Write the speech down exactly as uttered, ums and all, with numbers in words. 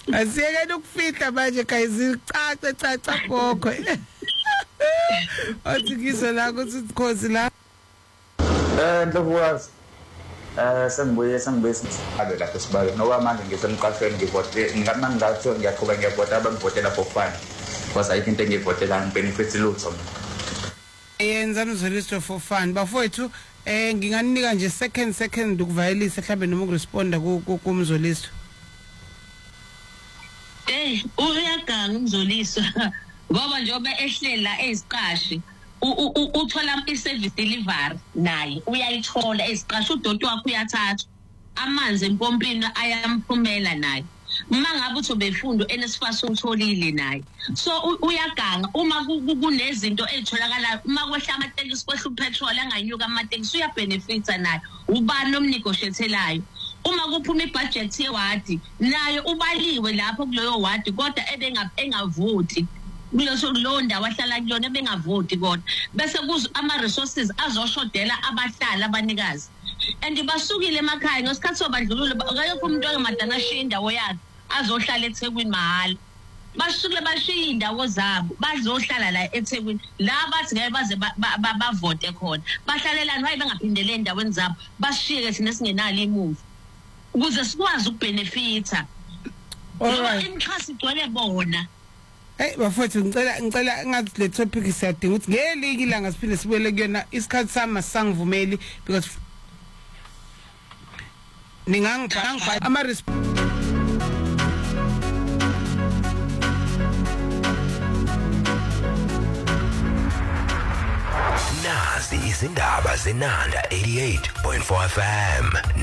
Asiyeke ukufihla manje guys caca caca bokho. Athi kiso la kuthi ukhozi la. Eh ndlovukazi. Eh sengibuye sengibuye abe lapho sibale ngoba manje ngisemqashweni ngivote ngama ngatho ngiyaqhubeka ngiyavota abangivotela for fun. Because I think ngivotela benefits lutho. Yenza uzolisto for fun bafowethu eh nginganika nje second second ukuvayelisa mhlambe noma ukuresponda kumzolisto. Eh uyaganga umzoliso ngoba njoba ehlela eziqashi uthola iservice delivery naye uyayithola eziqashi uDodo wakho uyathatha amanzi empompini ayamphumela naye mangabe uthi befundo enesifasa utholile naye so uyaganga uma kunezinto ezitholakala uma kwehla amatekisi kwehla upetrol anganyuka amatekisi uyabenefita naye ubani omnegotiatelayo uma kuphuma ibudget yewadi nayo ubaliwe lapho kuleyo wadi kodwa ebengavoti kuleso kulo ndawo ahlala kuyona ebengavoti kodwa bese kuzo ama resources azoshodela abahlali abanikazi and basukile emakhaya ngesikhathi sobandlululo akekho umuntu ongemadana ashiya indawo yakhe azohlala eThekwini mahala basukile bashiya indawo zabo bazohlala la eThekwini la bathi ngeke baze bavote khona bahlalelana hayi bengaphindele endaweni zabo bashiye thina singenalo imuva ukuze sikwazi ukubenefita. Alright. Imkhasi igcwele bona. Hey bafowethu ngicela ngicela ngathi le topic siyadinga ukuthi ngeliki ilanga siphinde sibuyele kuyona isikhathi sami sangivumeli because ningangibhanga ama Nazi izindaba zenanda eighty-eight point four F M.